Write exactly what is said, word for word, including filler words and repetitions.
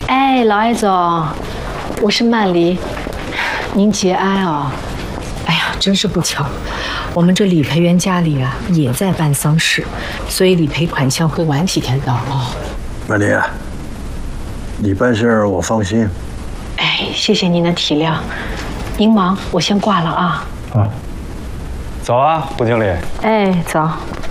哎，老艾总，我是曼黎，您节哀哦。哎呀，真是不巧，我们这理赔员家里啊也在办丧事，所以理赔款项会晚几天到哦。 曼黎，你办事儿我放心。 哎，谢谢您的体谅，您忙，我先挂了啊。 啊，走啊，胡经理。 哎，走。